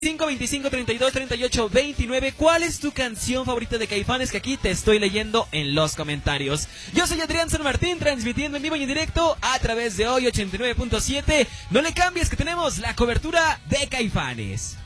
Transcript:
5, 25, 32, 38, 29. ¿Cuál es tu canción favorita de Caifanes? Que aquí te estoy leyendo en los comentarios. Yo soy Adrián San Martín, transmitiendo en vivo y en directo a través de Hoy 89.7. No le cambies, que tenemos la cobertura de Caifanes.